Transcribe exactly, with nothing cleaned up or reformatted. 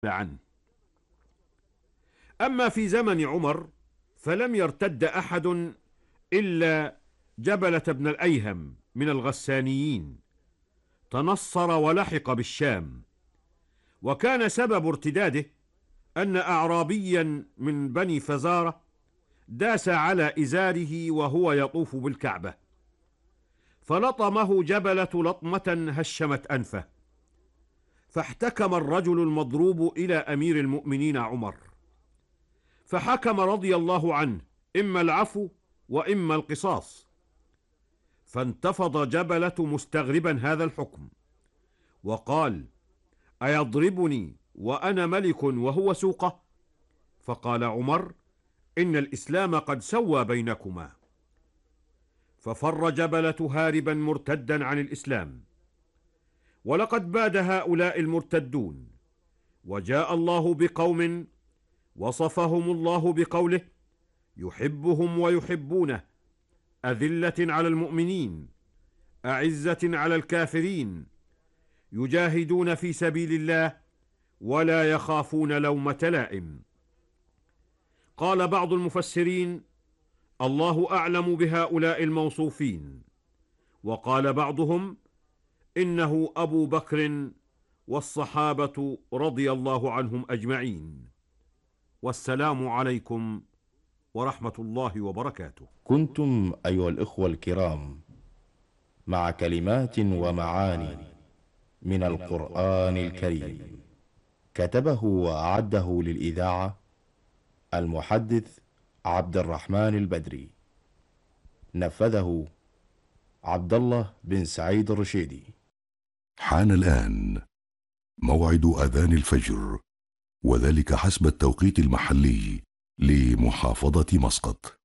عنه. أما في زمن عمر فلم يرتد أحد إلا جبلة بن الأيهم من الغسانيين، تنصر ولحق بالشام. وكان سبب ارتداده أن أعرابيا من بني فزارة داس على إزاره وهو يطوف بالكعبة، فلطمه جبلة لطمة هشمت أنفه، فاحتكم الرجل المضروب إلى أمير المؤمنين عمر، فحكم رضي الله عنه إما العفو وإما القصاص. فانتفض جبلة مستغربا هذا الحكم وقال: أيضربني وأنا ملك وهو سوقه؟ فقال عمر: إن الإسلام قد سوى بينكما. ففر جبلة هاربا مرتدا عن الإسلام. ولقد باد هؤلاء المرتدون، وجاء الله بقوم وصفهم الله بقوله: يحبهم ويحبونه، أذلة على المؤمنين أعزة على الكافرين، يجاهدون في سبيل الله ولا يخافون لومة لائم. قال بعض المفسرين: الله أعلم بهؤلاء الموصوفين. وقال بعضهم: إنه أبو بكر والصحابة رضي الله عنهم أجمعين. والسلام عليكم ورحمة الله وبركاته. كنتم أيها الإخوة الكرام مع كلمات ومعاني من القرآن الكريم، كتبه وأعده للإذاعة المحدث عبد الرحمن البدري، نفذه عبد الله بن سعيد الرشيدي. حان الآن موعد أذان الفجر، وذلك حسب التوقيت المحلي لمحافظة مسقط.